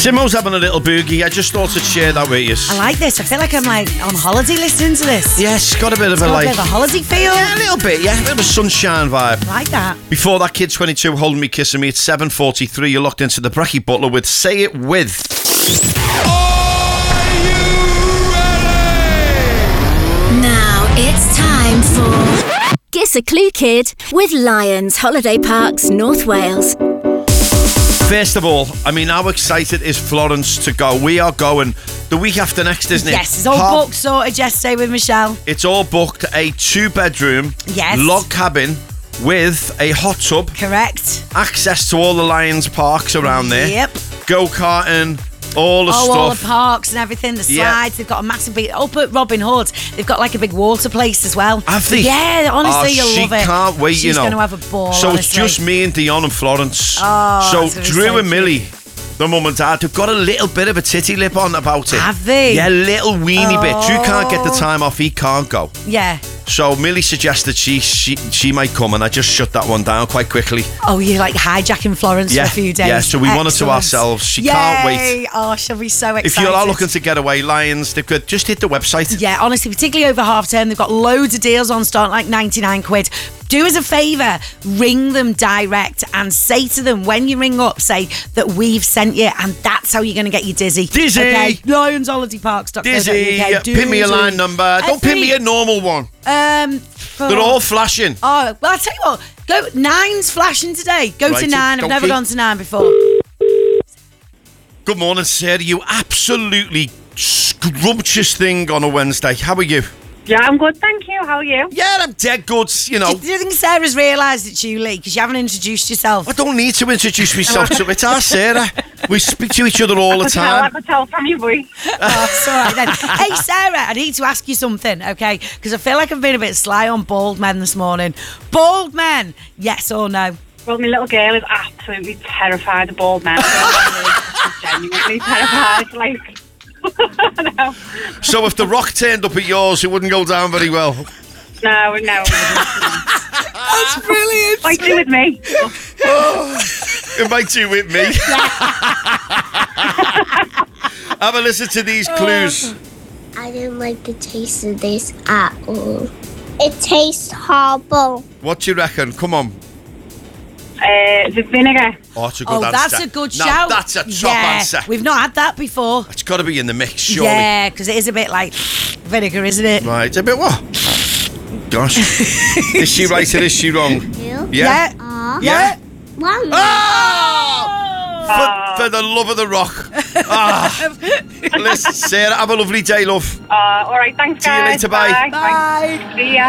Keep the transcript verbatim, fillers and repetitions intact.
Simo's having a little boogie. I just thought I'd share that with you. I like this. I feel like I'm like on holiday listening to this. Yes, got a bit It's of a got like. a bit of a holiday feel. Yeah, a little bit, yeah. A bit of a sunshine vibe. I like that. Before that, Kid twenty-two, Holding Me, Kissing Me. It's seven forty-three. You're locked into the Brekkie Butler with Say It With. Are you ready? Now it's time for Guess a Clue Kid with Lions Holiday Parks, North Wales. First of all, I mean, how excited is Florence to go? We are going the week after next, isn't it? Yes, it's all Half- booked sorted yesterday with Michelle. It's all booked. A two-bedroom Yes. log cabin with a hot tub. Correct. Access to all the Lions parks around there. Yep. Go-karting, all the Oh, stuff. all the parks and everything, the Yeah. slides. They've got a massive big... Up at Robin Hood, they've got like a big water place as well. Have they? Yeah, honestly, Oh, you'll she love it. can't wait, She's you know. going to have a ball, So honestly. it's just me and Dion and Florence. Oh, so that's gonna be Drew so and Millie, the mum and dad, have got a little bit of a titty lip on about it. Have they? Yeah, little weeny bit. Drew can't get the Oh. time off, he can't go. Yeah. So Millie suggested she she she might come, and I just shut that one down quite quickly. Oh, you're like hijacking Florence Yeah, for a few days. yeah, so we want it to Excellent. ourselves. She Yay. can't wait. Oh, she'll be so excited. If you are looking to get away, Lions, they've got, just hit the website. Yeah, honestly, particularly over half term, they've got loads of deals on, starting like ninety-nine quid. Do us a favour, ring them direct and say to them, when you ring up, say that we've sent you, and that's how you're going to get you dizzy. Dizzy. Okay, lions holiday parks dot co dot U K. Dizzy, pin me a line number. Don't pin me a normal one. Um, They're all flashing. Oh, well, I'll tell you what, go nine's flashing today. Go to Righty, nine. I've never donkey. gone to nine before. Good morning, Sarah. You absolutely scrumptious thing on a Wednesday. How are you? Yeah, I'm good, thank you. How are you? Yeah, I'm dead good, you know. Do you think Sarah's realised it's you, Lee? Because you haven't introduced yourself. I don't need to introduce myself to it. Our Sarah. We speak to each other all the I could tell, I time. could tell from your voice. Oh, it's all right then. Hey, Sarah, I need to ask you something, okay? Because I feel like I've been a bit sly on bald men this morning. Bald men, yes or no? Well, my little girl is absolutely terrified of bald men. She's genuinely terrified. Like, no, So if the Rock turned up at yours, it wouldn't go down very well. no, no. That's brilliant. Like, do with me. It might do with me. Have a listen to these clues. I didn't like the taste of this at all. It tastes horrible. What do you reckon? Come on. Uh, the vinegar. Oh, it's a good Oh, answer. that's a good Now, shout. that's a top yeah, answer. We've not had that before. It's got to be in the mix, surely. Yeah, because it is a bit like vinegar, isn't it? Right, a bit what? Gosh. Is she right or is she wrong? You? Yeah? Aw. Yeah? One. Oh! For, for the love of the Rock. Ah. Listen, Sarah, have a lovely day, love. Uh, all right, thanks, See you guys. later, bye. Bye. Bye. See ya.